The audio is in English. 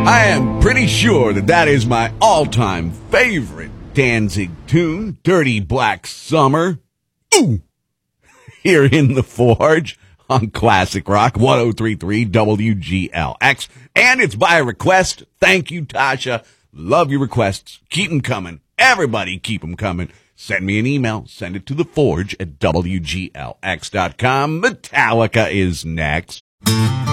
I am pretty sure that is my all-time favorite Danzig tune, Dirty Black Summer. Ooh! Here in the Forge on Classic Rock 103.3 WGLX. And it's by request. Thank you, Tasha. Love your requests. Keep them coming. Everybody keep them coming. Send me an email. Send it to theforge at WGLX.com. Metallica is next.